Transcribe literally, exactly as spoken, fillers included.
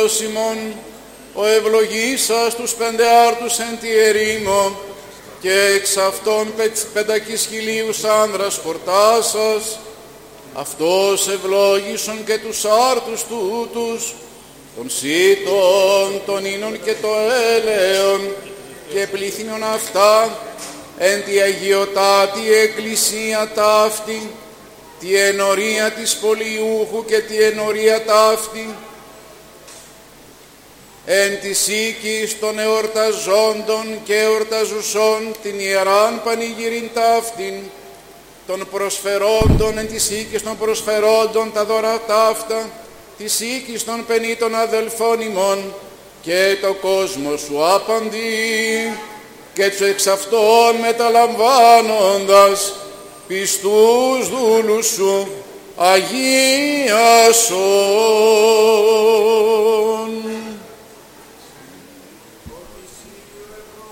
Θεός ημών, ο ευλογήσας τους πεντεάρτους εν τη ερήμο, και εξ αυτών πεντακις χιλίους άνδρας χορτάσας, αυτός ευλόγησον και τους άρτους τούτους, των σύτων, των ίνων και το έλεον, και πληθύνων αυτά εν τη αγιωτάτη εκκλησία ταύτη, τη ενορία της πολιούχου και τη ενορία ταύτη, εν της οίκης των εορταζόντων και εορταζουσών την ιεράν πανηγυρήν ταύτην, των προσφερόντων εν της οίκης των προσφερόντων τα δώρα ταύτα, της οίκης των πενήτων αδελφών ημών, και το κόσμο σου άπαντη, και τους εξ αυτών μεταλαμβάνοντας πιστούς δούλους σου αγίασον.